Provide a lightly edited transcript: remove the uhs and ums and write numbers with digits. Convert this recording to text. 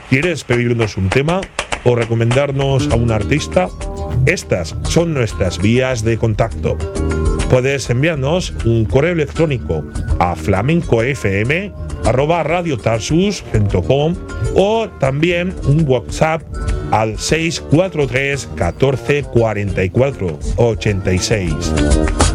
¿Quieres pedirnos un tema o recomendarnos a un artista? Estas son nuestras vías de contacto. Puedes enviarnos un correo electrónico a flamencofm@radiotarsus.com o también un WhatsApp al 643 14 44 86.